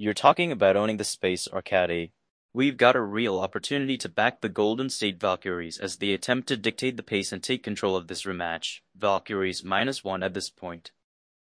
You're talking about owning the space, Arcade. We've got a real opportunity to back the Golden State Valkyries as they attempt to dictate the pace and take control of this rematch. Valkyries -1 at this point.